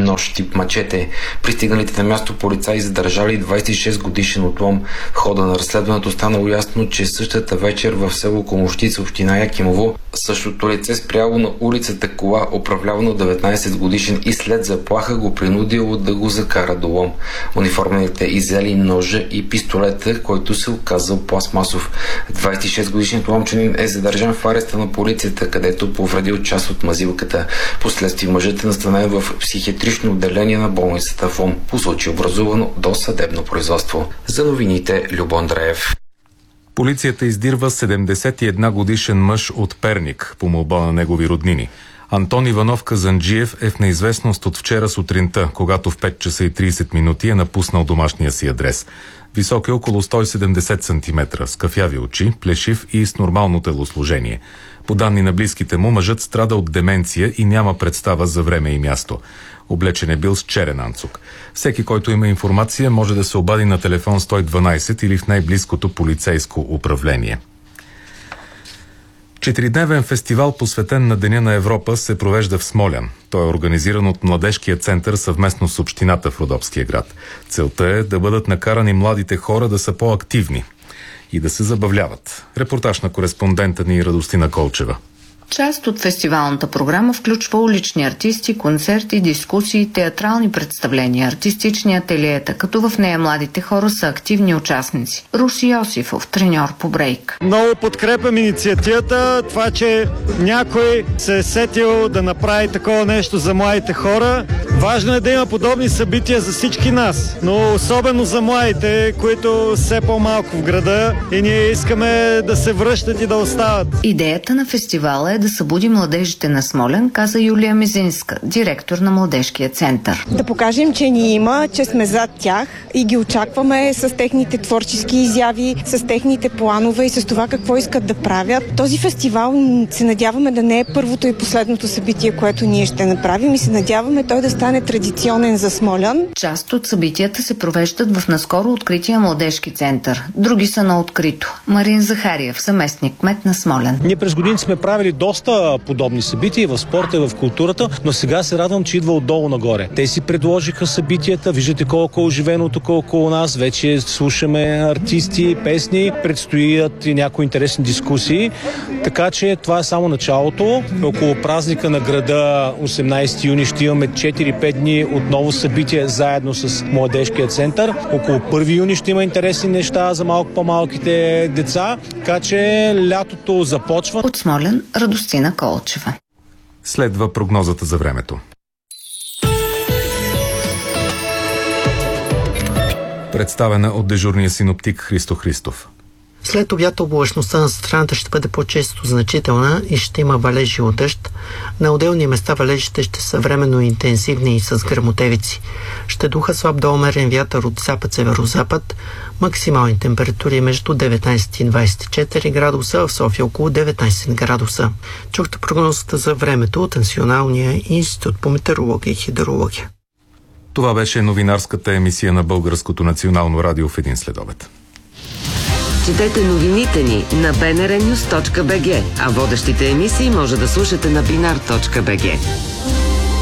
нож тип мачете. Пристигналите на място полицаи задържали 26 годишен отлом. В хода на разследването станало ясно, че същата вечер в село Комощица, община Якимово, същото лице спряло на улицата кола, управлявано 19 годишен, и след заплаха го принудило да го закара до лом. Униформените иззели ножа и пистолета, който се оказал пластмасов. 26 годишният момчанин е задържан в ареста на полицията, където повредил част от мазилката. Последствие мъжът е настанен в психиатрично отделение на болницата в Лом. По случай образувано досъдебно производство. За новините, Любо Андреев. Полицията издирва 71 годишен мъж от Перник по молба на негови роднини. Антон Иванов Казанджиев е в неизвестност от вчера сутринта, когато в 5 часа и 30 минути е напуснал домашния си адрес. Висок е около 170 см, с кафяви очи, плешив и с нормално телосложение. По данни на близките му, мъжът страда от деменция и няма представа за време и място. Облечен е бил с черен анцук. Всеки, който има информация, може да се обади на телефон 112 или в най-близкото полицейско управление. 4-дневен фестивал, посветен на Деня на Европа, се провежда в Смолян. Той е организиран от Младежкия център съвместно с общината в Родопския град. Целта е да бъдат накарани младите хора да са по-активни и да се забавляват. Репортаж на кореспондента ни Радостина Колчева. Част от фестивалната програма включва улични артисти, концерти, дискусии, театрални представления, артистични ателиета, като в нея младите хора са активни участници. Руси Йосифов, треньор по брейк. Много подкрепям инициативата, това, че някой се е сетил да направи такова нещо за младите хора. Важно е да има подобни събития за всички нас, но особено за младите, които все по-малко в града, и ние искаме да се връщат и да остават. Идеята на фестивала е да събуди младежите на Смолян, каза Юлия Мизинска, директор на Младежкия център. Да покажем, че ни има, че сме зад тях и ги очакваме с техните творчески изяви, с техните планове и с това какво искат да правят. Този фестивал се надяваме да не е първото и последното събитие, което ние ще направим, и се надяваме той да стане традиционен за Смолян. Част от събитията се провеждат в наскоро открития Младежки център. Други са на открито. Марин Захариев, заместник кмет на Смолян. Ние през години сме правили доста подобни събития в спорта и в културата, но сега се радвам, че идва отдолу нагоре. Те си предложиха събитията, виждате колко е оживено тук около нас, вече слушаме артисти, песни, предстоят и някои интересни дискусии, така че това е само началото. Около празника на града 18 юни ще имаме 4-5 дни отново събития заедно с Младежкия център. Около 1 юни ще има интересни неща за малко по-малките деца, така че лятото започва. От Смолян, Радостина Колчева. Следва прогнозата за времето. Представена от дежурния синоптик Христо Христов. След обяд облачността на страната ще бъде по-често значителна и ще има валежи от дъжд. На отделни места валежите ще са временно интензивни и с гръмотевици. Ще духа слаб до умерен вятър от запад-северозапад. Максимални температури между 19 и 24 градуса, в София около 19 градуса. Чухте прогнозата за времето от Националния институт по метеорология и хидрология. Това беше новинарската емисия на Българското национално радио в един следобед. Четете новините ни на bnrnews.bg, а водещите емисии може да слушате на binar.bg.